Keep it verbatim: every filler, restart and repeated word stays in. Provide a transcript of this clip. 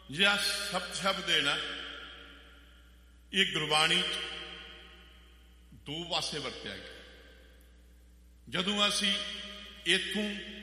ਜਿਹੜਾ ਸਬਦ ਸ਼ਬਦ ਹੈ ਨਾ, ਇਹ ਗੁਰਬਾਣੀ 'ਚ ਦੋ ਪਾਸੇ ਵਰਤਿਆ ਗਿਆ। ਜਦੋਂ ਅਸੀਂ ਇੱਥੋਂ